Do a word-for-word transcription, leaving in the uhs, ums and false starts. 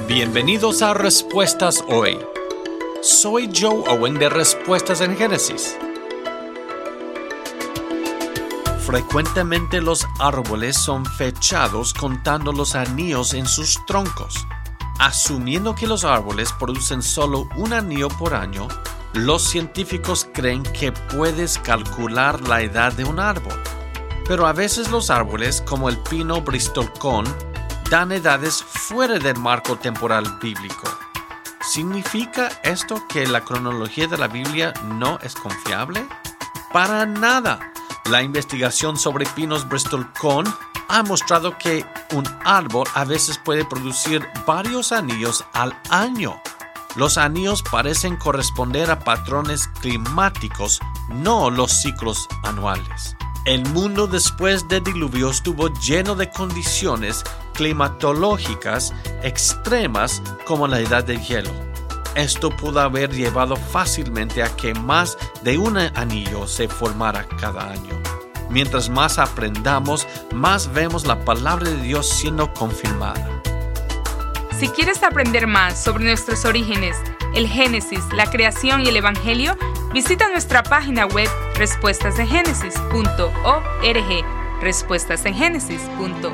Bienvenidos a Respuestas Hoy. Soy Joe Owen de Respuestas en Génesis. Frecuentemente los árboles son fechados contando los anillos en sus troncos. Asumiendo que los árboles producen solo un anillo por año, los científicos creen que puedes calcular la edad de un árbol. Pero a veces los árboles, como el pino Bristol Cone, dan edades fuera del marco temporal bíblico. ¿Significa esto que la cronología de la Biblia no es confiable? Para nada. La investigación sobre pinos Bristol Cone ha mostrado que un árbol a veces puede producir varios anillos al año. Los anillos parecen corresponder a patrones climáticos, no los ciclos anuales. El mundo después del diluvio estuvo lleno de condiciones climatológicas extremas como la edad del hielo. Esto pudo haber llevado fácilmente a que más de un anillo se formara cada año. Mientras más aprendamos, más vemos la palabra de Dios siendo confirmada. Si quieres aprender más sobre nuestros orígenes, el Génesis, la creación y el Evangelio, visita nuestra página web respuestas en génesis punto org, respuestas en génesis punto